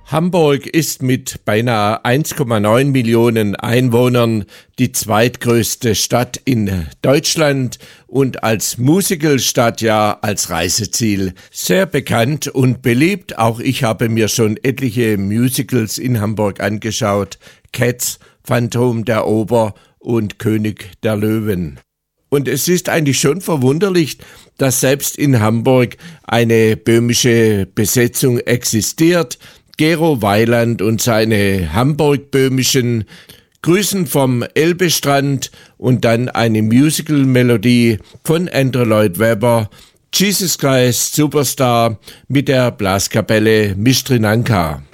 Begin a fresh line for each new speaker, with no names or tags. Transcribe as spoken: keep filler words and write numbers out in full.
Hamburg ist mit beinahe eins Komma neun Millionen Einwohnern die zweitgrößte Stadt in Deutschland und als Musicalstadt, ja als Reiseziel, sehr bekannt und beliebt. Auch ich habe mir schon etliche Musicals in Hamburg angeschaut. Cats, Phantom der Oper und König der Löwen. Und es ist eigentlich schon verwunderlich, dass selbst in Hamburg eine böhmische Besetzung existiert. Gero Weiland und seine Hamburg-Böhmischen grüßen vom Elbestrand und dann eine Musical-Melodie von Andrew Lloyd Webber, Jesus Christ Superstar mit der Blaskapelle Mistrinanka.